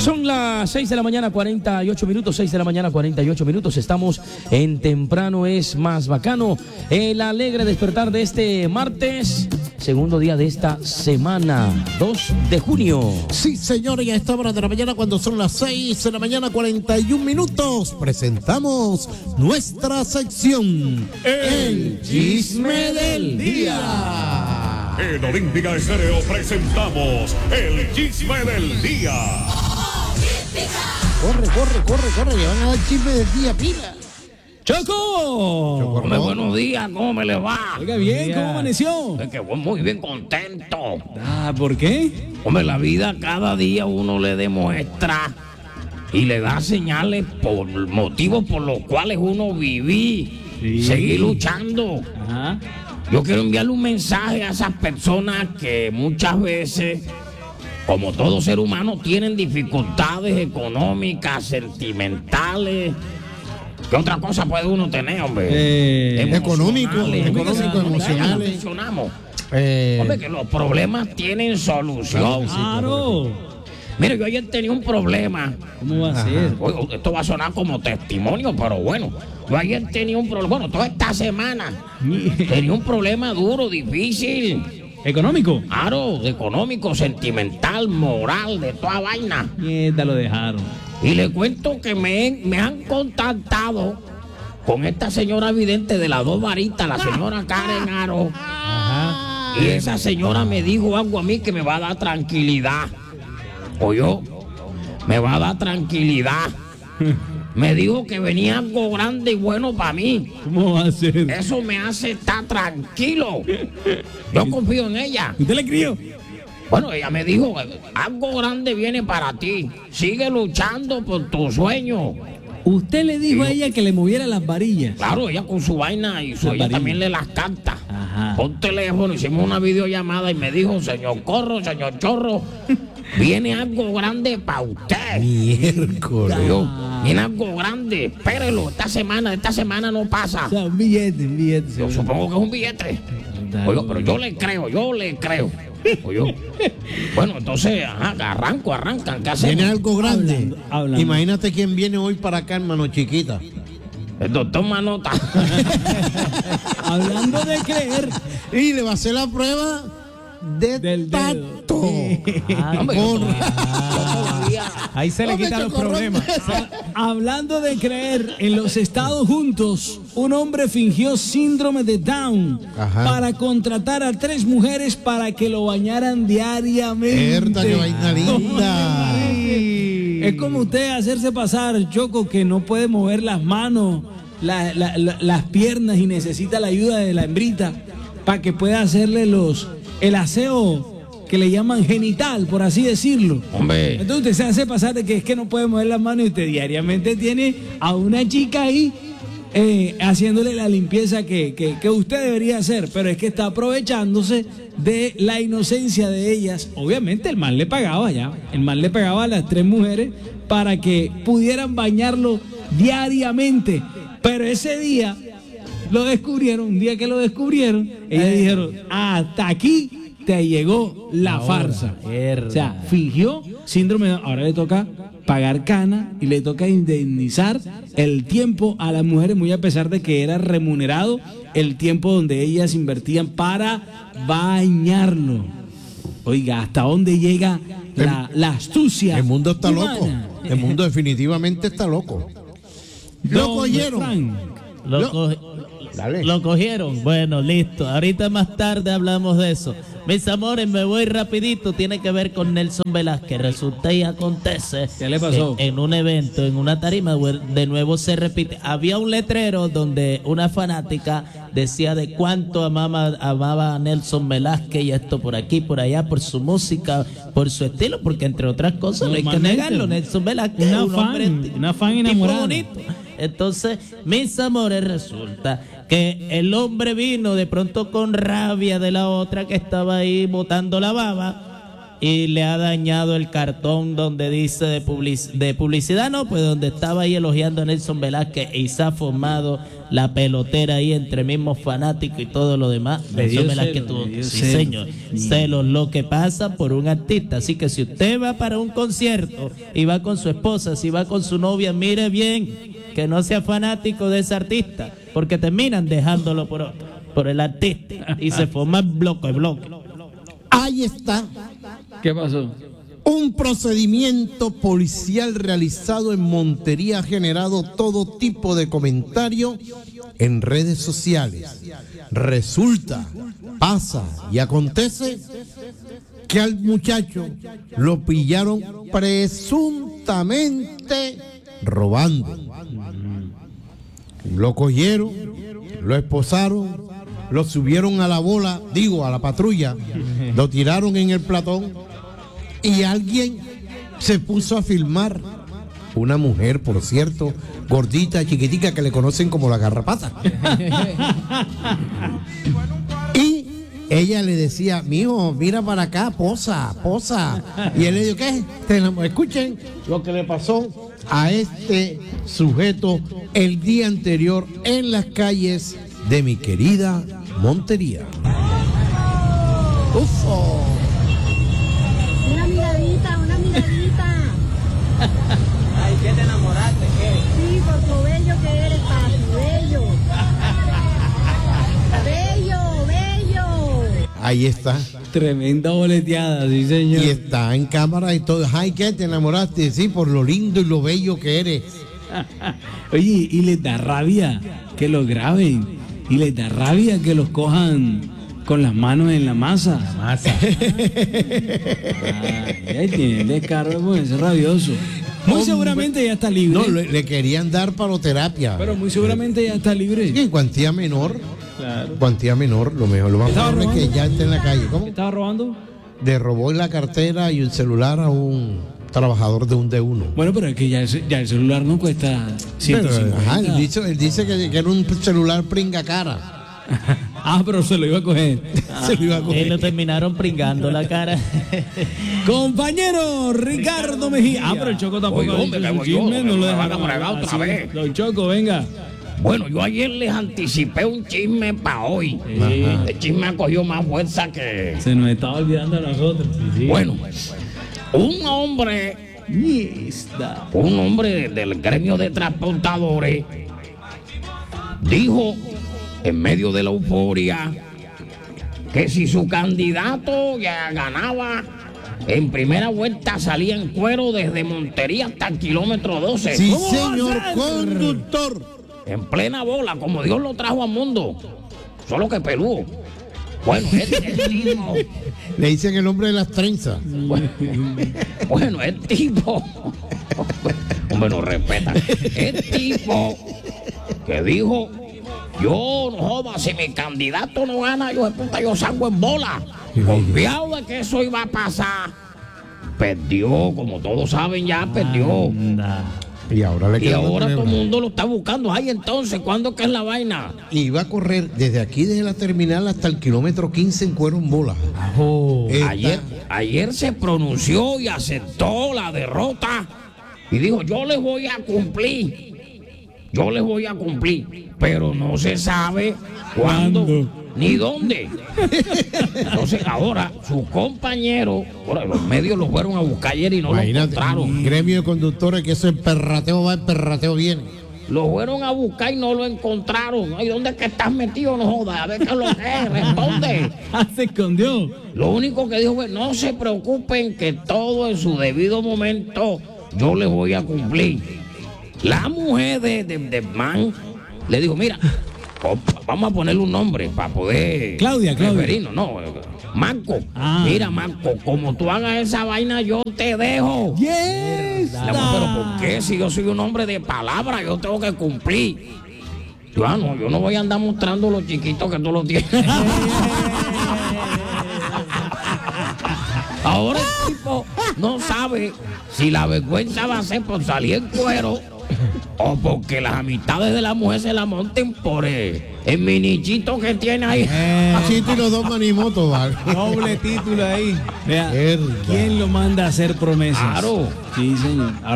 Son las 6 de la mañana, 48 minutos, 6 de la mañana, 48 minutos. Estamos en Temprano es Más Bacano. El alegre despertar de este martes, segundo día de esta semana, 2 de junio. Sí, señores, y a esta hora de la mañana, cuando son las 6 de la mañana, 41 minutos, presentamos nuestra sección, El Chisme del Día. En Olímpica Estéreo presentamos El Chisme del Día. Corre, le van a dar chisme del día, pila. ¡Choco! Hombre, buenos días, ¿cómo me le va? Oiga, bien, ¿cómo amaneció? Es que voy muy bien contento. ¿Por qué? Hombre, la vida cada día uno le demuestra y le da señales por motivos por los cuales uno viví, seguir luchando. Ajá. Yo quiero enviarle un mensaje a esas personas que muchas veces, como todo ser humano, tienen dificultades económicas, sentimentales. ¿Qué otra cosa puede uno tener, hombre? Emocionales. Mencionamos. Hombre, que los problemas tienen solución. Claro. Mire, yo ayer tenía un problema. ¿Cómo va a ser? Oye, esto va a sonar como testimonio, pero bueno. Yo ayer tenía un problema, bueno, toda esta semana tenía un problema duro, difícil. ¿Económico? Claro, económico, sentimental, moral, de toda vaina. Mierda, lo dejaron. Y le cuento que me han contactado con esta señora vidente de las dos varitas, la señora Karen Aro. Ajá. Y esa señora me dijo algo a mí que me va a dar tranquilidad. Oyó, me va a dar tranquilidad. Me dijo que venía algo grande y bueno para mí. ¿Cómo va a ser? Eso me hace estar tranquilo. Yo confío en ella. ¿Usted le crió? Bueno, ella me dijo, algo grande viene para ti. Sigue luchando por tu sueño. ¿Usted le dijo a ella que le moviera las varillas? Claro, ella con su vaina y ella varillas. también le las canta. Ajá. Por teléfono hicimos una videollamada y me dijo, señor Corro, señor Chorro, viene algo grande para usted. Miércoles. Yo, viene algo grande, espérelo, esta semana no pasa. O sea, un billete. Yo supongo que es un billete. Oye, pero yo le creo. Oye, bueno, entonces, arrancan, ¿qué hacemos? Viene algo grande. Hablando. Imagínate quién viene hoy para acá, hermano chiquita. El doctor Manota. Hablando de creer. Y le va a hacer la prueba Del tacto. dedo. Hombre, yo todavía. Ahí se le quitan los problemas. Hablando de creer, en los Estados Juntos, un hombre fingió síndrome de Down para contratar a 3 mujeres para que lo bañaran diariamente. ¡Qué vaina linda! Es como usted hacerse pasar, Choco, que no puede mover las manos, las piernas y necesita la ayuda de la hembrita para que pueda hacerle el aseo que le llaman genital, por así decirlo. Hombre. Entonces usted se hace pasar de que es que no puede mover las manos y usted diariamente tiene a una chica ahí haciéndole la limpieza que usted debería hacer, pero es que está aprovechándose de la inocencia de ellas. Obviamente el man le pagaba a las 3 mujeres para que pudieran bañarlo diariamente, pero ese día lo descubrieron, un día que lo descubrieron, ellas dijeron, hasta aquí te llegó la farsa. O sea, fingió síndrome de... Ahora le toca pagar cana y le toca indemnizar el tiempo a las mujeres, muy a pesar de que era remunerado el tiempo donde ellas invertían para bañarlo. Oiga, ¿hasta dónde llega la astucia? El mundo está humana? loco. El mundo definitivamente está loco. Lo Don cogieron. Frank. Dale. Lo cogieron. Bueno, listo. Ahorita más tarde hablamos de eso. Mis amores, me voy rapidito. Tiene que ver con Nelson Velázquez. Resulta y acontece. ¿Qué le pasó? En un evento, en una tarima, de nuevo se repite. Había un letrero donde una fanática decía de cuánto amaba a Nelson Velázquez, y esto por aquí, por allá, por su música, por su estilo, porque entre otras cosas no hay que negarlo. Nelson Velázquez es Una fan tipo enamorada. bonito. Entonces, mis amores, resulta que el hombre vino de pronto con rabia de la otra que estaba ahí botando la baba y le ha dañado el cartón donde dice de publicidad, no, pues donde estaba ahí elogiando a Nelson Velázquez y se ha formado la pelotera ahí entre mismos fanáticos y todo lo demás. Nelson Velázquez tuvo, sí señor, celos, lo que pasa por un artista. Así que si usted va para un concierto y va con su esposa, si va con su novia, mire bien que no sea fanático de ese artista, porque terminan dejándolo por otro, por el artista, y se forma bloque. Ahí está. ¿Qué pasó? Un procedimiento policial realizado en Montería ha generado todo tipo de comentario en redes sociales. Resulta, pasa y acontece que al muchacho lo pillaron presuntamente robando. Lo cogieron, lo esposaron, lo subieron a la bola, a la patrulla, lo tiraron en el platón y alguien se puso a filmar. Una mujer, por cierto, gordita, chiquitica, que le conocen como la garrapata. Y ella le decía, mijo, mira para acá, posa. Y él le dijo, ¿qué? Escuchen lo que le pasó a este sujeto el día anterior en las calles de mi querida Montería. ¡Ufo! Una miradita. Ay, ¿qué te enamoraste? ¿Qué? Sí, por lo bello que eres, papi, bello. Ahí está. Tremenda boleteada, sí señor. Y está en cámara y todo. Ay, ¿qué te enamoraste? Sí, por lo lindo y lo bello que eres. Oye, y les da rabia que los graben, y les da rabia que los cojan con las manos en la masa. Ay, tiene el descaro, pues, es rabioso. Muy seguramente ya está libre. No, le querían dar paroterapia. Pero muy seguramente ya está libre. Sí, en cuantía menor. Claro. Cuantía menor, lo mejor. Lo más probable es que ya esté en la calle. ¿Cómo? ¿Estaba robando? Le robó la cartera y el celular a un trabajador de un D1. Bueno, pero es que ya el celular no cuesta 150. Pero, él dice que era un celular pringa cara. Pero se lo iba a coger. Se lo iba a Y coger. lo terminaron pringando la cara. Compañero Ricardo Mejía. Pero el Choco tampoco. Oye, hombre, ha dicho que su voy yo, chisme, no lo me van a dejaron fregar hablar otra así. vez. Don Choco, venga. Bueno, yo ayer les anticipé un chisme para hoy. Ajá. El chisme ha cogido más fuerza que... Se nos estaba olvidando a nosotros. Sí. Bueno, un hombre del gremio de transportadores dijo en medio de la euforia que si su candidato ya ganaba, en primera vuelta salía en cuero desde Montería hasta el kilómetro 12. Sí, ¿Cómo va a señor ser? conductor. En plena bola, como Dios lo trajo al mundo. Solo que peludo. Bueno, el tipo... Le dicen el hombre de las trenzas. Bueno, el tipo... Hombre, no respeta. El tipo que dijo... Yo, no joda, si mi candidato no gana, yo salgo en bola. Confiado de que eso iba a pasar. Perdió, como todos saben ya, perdió. Y ahora le Y queda ahora una todo el culebra. mundo lo está buscando. Ay, entonces, ¿cuándo que es la vaina? Y va a correr desde aquí, desde la terminal hasta el kilómetro 15 en cuero en bola. Está- Ayer se pronunció y aceptó la derrota y dijo, yo les voy a cumplir. Pero no se sabe cuándo ni dónde. Entonces ahora su compañero, los medios lo fueron a buscar ayer y no lo Imagínate, encontraron. un gremio de conductores que eso el perrateo va, el perrateo viene. Lo fueron a buscar y no lo encontraron. Ay, ¿dónde es que estás metido? No jodas, a ver qué es lo que es, responde. Se escondió. Lo único que dijo fue, no se preocupen que todo en su debido momento yo les voy a cumplir. La mujer de man le dijo, mira, vamos a ponerle un nombre para poder... Claudia. referirnos, no, Marco. Mira, Marco, como tú hagas esa vaina, yo te dejo. Yes. Pero ¿por qué? Si yo soy un hombre de palabra, yo tengo que cumplir. Yo no voy a andar mostrando los chiquitos que tú los tienes. Ahora el tipo no sabe si la vergüenza va a ser por salir en cuero o porque las amistades de la mujer se la monten por el minichito que tiene ahí. Chito y los dos manimotos, ¿vale? Doble título ahí. Vea, Verga. ¿quién lo manda a hacer promesas? Claro. Sí, señor.